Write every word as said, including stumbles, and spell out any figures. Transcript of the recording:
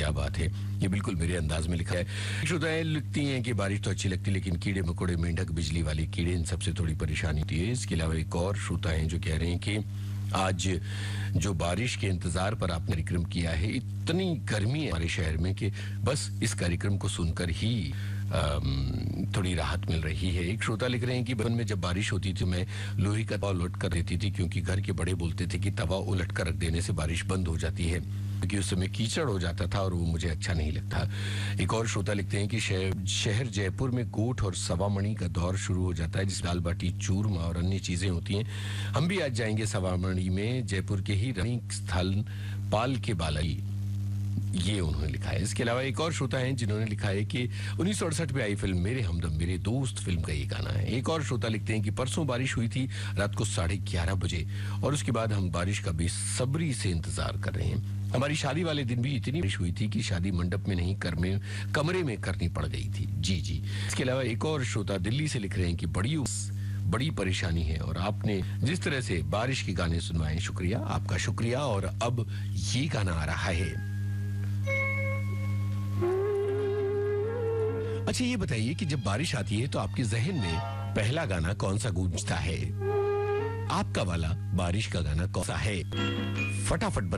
क्या बात है, ये बिल्कुल मेरे अंदाज में लिखा है। श्रोताएं लिखती हैं कि बारिश तो अच्छी लगती है लेकिन कीड़े मकोड़े, मेंढक, बिजली वाले कीड़े, इन सबसे थोड़ी परेशानी होती है। इसके अलावा एक और श्रोता हैं जो कह रहे हैं कि आज जो बारिश के इंतजार पर आपने कार्यक्रम किया है, इतनी गर्मी है हमारे शहर में कि बस इस कार्यक्रम को सुनकर ही थोड़ी राहत मिल रही है। एक श्रोता लिख रहे हैं कि बचपन में जब बारिश होती थी मैं लोहे का तवा उलट कर देती थी क्योंकि घर के बड़े बोलते थे कि तवा उलट कर रख देने से बारिश बंद हो जाती है, क्योंकि उस समय कीचड़ हो जाता था और वो मुझे अच्छा नहीं लगता। एक और श्रोता लिखते हैं कि शहर, शहर जयपुर में गोठ और सवामणि का दौर शुरू हो जाता है, जिस दाल बाटी, चूरमा और अन्य चीजें होती हैं। हम भी आज जाएंगे सवामणि में, जयपुर के ही रमणीक स्थल पाल के बालाई, ये उन्होंने लिखा है। इसके अलावा एक और श्रोता हैं जिन्होंने लिखा है कि उन्नीस सौ अड़सठ में आई फिल्म मेरे हमदम मेरे दोस्त फिल्म का ये गाना है। एक और श्रोता लिखते हैं कि परसों बारिश हुई थी रात को साढ़े ग्यारह बजे और उसके बाद हम बारिश का बेसब्री से इंतजार कर रहे हैं। हमारी शादी वाले दिन भी इतनी बारिश हुई थी कि शादी मंडप में नहीं कर में कमरे में करनी पड़ गई थी। जी जी। इसके अलावा एक और श्रोता दिल्ली से लिख रहे हैं कि बड़ी बड़ी परेशानी है और आपने जिस तरह से बारिश के गाने सुनवाए, शुक्रिया, आपका शुक्रिया। और अब ये गाना आ रहा है। अच्छा ये बताइए कि जब बारिश आती है तो आपके जहन में पहला गाना कौन सा गूंजता है? आपका वाला बारिश का गाना कौन सा है? फटाफट